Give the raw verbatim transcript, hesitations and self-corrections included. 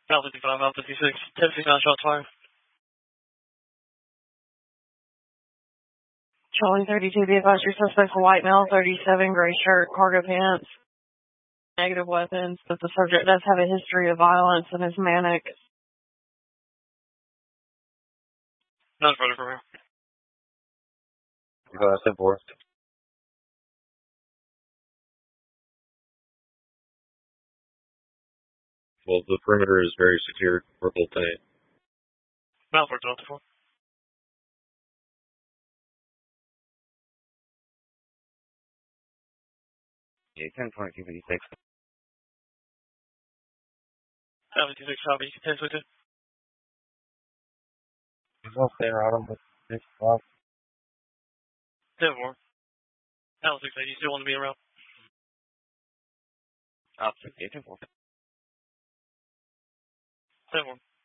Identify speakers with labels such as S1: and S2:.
S1: Alpha fifty-five, Alpha fifty-six, ten fifty-nine shots fired.
S2: Charlie thirty-two, be advised your suspect's a white male, thirty-seven, gray shirt, cargo pants, negative weapons, but the subject does have a history of violence and is manic.
S1: Not further from here.
S3: Go ahead, four. Well, the perimeter is very secure. Purple tank.
S1: Mount for Delta four.
S3: Yeah, ten twenty-two fifty-six.
S1: Alpha fifty-six, copy. ten twenty-two.
S3: There's no fair on them, but six o'clock.
S1: ten four. Alpha six eight, you still want to be around?
S3: Alpha six eight, ten four.
S1: ten four.